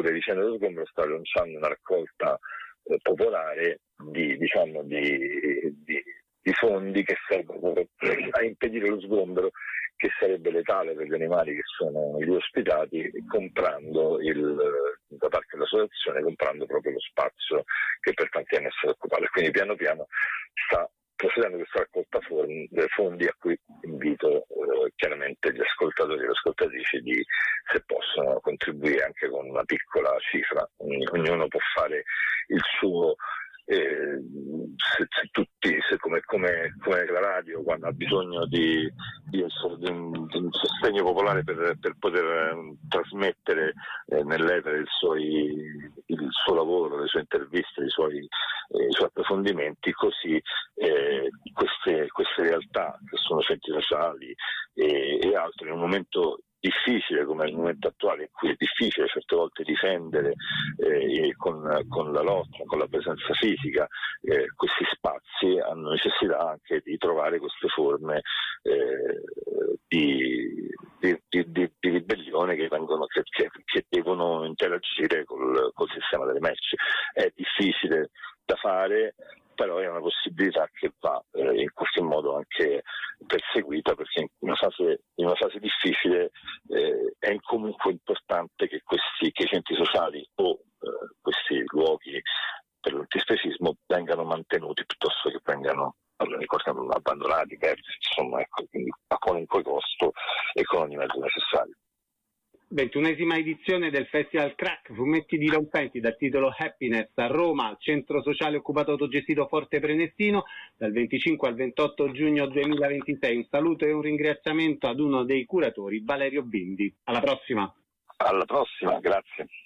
strutture di Cenere dello Sgombero sta lanciando una raccolta popolare di fondi che servono a impedire lo sgombero, che sarebbe letale per gli animali che sono lì ospitati, comprando da parte dell'associazione, comprando proprio lo spazio che per tanti anni è stato occupato. E quindi piano piano sta procedendo questa raccolta fondi, a cui invito chiaramente gli ascoltatori e le ascoltatrici se possono contribuire anche con una piccola cifra. Ognuno può fare il suo. Come la radio, quando ha bisogno di un sostegno popolare per poter trasmettere nell'etere il suo lavoro, le sue interviste, i suoi approfondimenti, così queste realtà che sono centri sociali e altro, in un momento difficile come il momento attuale, in cui è difficile certe volte difendere con la lotta, con la presenza fisica questi spazi, hanno necessità anche di trovare queste forme di ribellione che devono interagire col sistema delle merci. È difficile da fare, però è una possibilità che va in qualche modo anche perseguita, perché in una fase difficile è comunque importante che i centri sociali o questi luoghi per l'antispecismo vengano mantenuti piuttosto che vengano abbandonati, persi, insomma, quindi a qualunque costo e con ogni mezzo necessario. 21ª edizione del Festival Crack, fumetti dirompenti, dal titolo Happiness, a Roma, al centro sociale occupato autogestito Forte Prenestino, dal 25 al 28 giugno 2026. Un saluto e un ringraziamento ad uno dei curatori, Valerio Bindi. Alla prossima. Alla prossima, grazie.